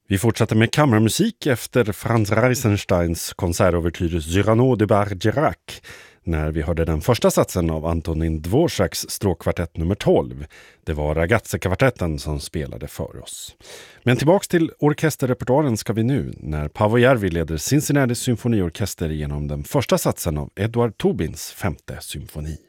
Vi fortsätter med kammarmusik efter Franz Reisensteins konsertouvertyr Cyrano de Bergerac när vi hörde den första satsen av Antonin Dvoraks stråkkvartett nummer 12. Det var Ragazze-kvartetten som spelade för oss. Men tillbaks till orkesterrepertoaren ska vi nu när Paavo Järvi leder Cincinnati symfoniorkester genom den första satsen av Eduard Tobins femte symfoni.